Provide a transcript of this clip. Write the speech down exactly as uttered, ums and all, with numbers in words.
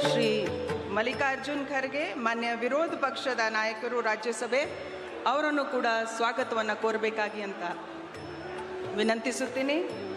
ಶ್ರೀ ಮಲ್ಲಿಕಾರ್ಜುನ್ ಖರ್ಗೆ ಮಾನ್ಯ ವಿರೋಧ ಪಕ್ಷದ ನಾಯಕರು ರಾಜ್ಯಸಭೆ ಅವರನ್ನು ಕೂಡ ಸ್ವಾಗತವನ್ನು ಕೋರಬೇಕಾಗಿ ಅಂತ ವಿನಂತಿಸುತ್ತೀನಿ.